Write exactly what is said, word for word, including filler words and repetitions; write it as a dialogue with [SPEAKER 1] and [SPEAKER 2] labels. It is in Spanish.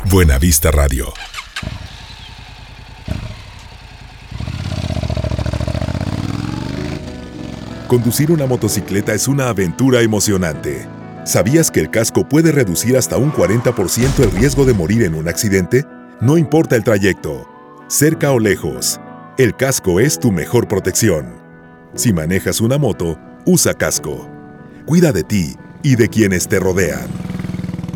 [SPEAKER 1] Buena Vista Radio. Conducir una motocicleta es una aventura emocionante. ¿Sabías que el casco puede reducir hasta un cuarenta por ciento el riesgo de morir en un accidente? No importa el trayecto, cerca o lejos, el casco es tu mejor protección. Si manejas una moto, usa casco. Cuida de ti y de quienes te rodean.